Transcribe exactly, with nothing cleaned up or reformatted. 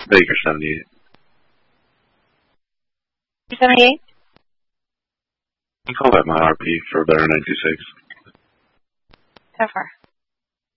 Baker seventy-eight. seventy-eight? You call that my R P for a better nine two six. So far.